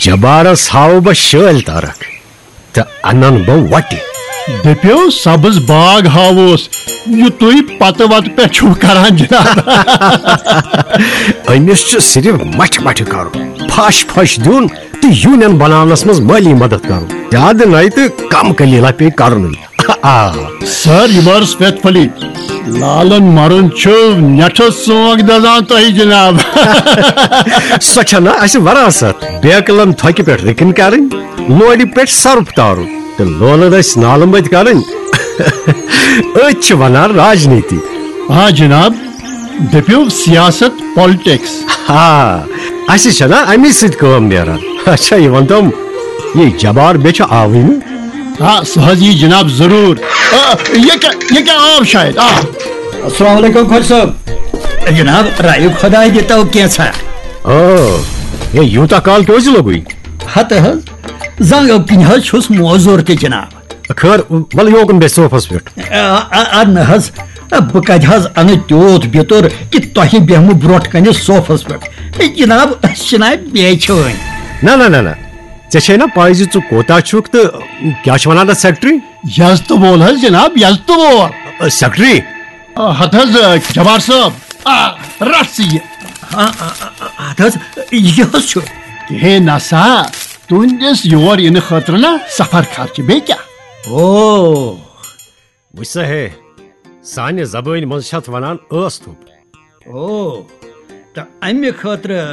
جبارس ہاو بہ شٲلۍ تارک تو انن بہ وٹہِ دپیو سبز باغ ہاوس یہ تھی پتہ وتہ پہ چھو کران جناب امس صرف مٹھ مٹھ کرُن پھش پھش دِیُن تہٕ یوٗنین بناونس منٛز مٲلی مدد کرُن زیادٕ نَے تہٕ کم کلیلہ پیٚیہِ کرُنٕے سر یو آر ریسپیکٹفلی لالن مرن نیٹس سونگ دزان تہ جناب سۄ چھنا اسہِ وراثت بیکلن تھوکہِ پٮ۪ٹھ رِکن کرٕنۍ لورِ پٮ۪ٹھ سرف تارُن تہٕ لونن ٲسۍ نالہٕ مٔتۍ کرٕنۍ أتھۍ چھِ ونان راجنیتی ہاں جناب دپیو سیاست پالٹکس اسہِ چھنا امی سۭتۍ کٲم نیران اچھا یہ ونتم یہ جبار بیٚیہِ چھُ آوٕے نہٕ ہاں سہ حظ یی جناب ضرور یہ کیا آو شاید السلام علیکم خۄش صٲب جناب رایو خدا دِتو کینٛژھا ہے یوٗتاہ کال کیٛازِ لوٚگُے ہتہٕ حظ زنگو کِنۍ حظ چھُس موزوٗر تہِ جناب خٲر وَلہٕ یوکُن بیٚہہ صوفس پٮ۪ٹھ اد نہ حظ بہٕ کتہِ حظ انہٕ تیوٗت بیتُر کہِ تۄہہِ بیہمہٕ برونٛٹھ کنہِ صوفس پٮ۪ٹھ جناب أسۍ چھِنہ بیچھٲنۍ نہ نہ نہ نہ ژےٚ چھے نا پاے زِ ژٕ کوتاہ چھُکھ تہٕ کیٛاہ چھِ ونان تتھ سیکٹری یزتہٕ وول حظ جناب یزتہٕ وول سیکٹری ہتھ حظ جبار صٲب رٹ ژٕ یہِ اد حظ یہِ حظ چھُ ہے نسا تُہندِس یور یِنہٕ خٲطرٕ نا سفر خرچہِ بیٚیہِ کیٛاہ او وٕچھ سا ہے سانہِ زبٲنۍ منٛز چھِ اتھ ونان ٲس تھوٚپ او تہٕ امہِ خٲطرٕ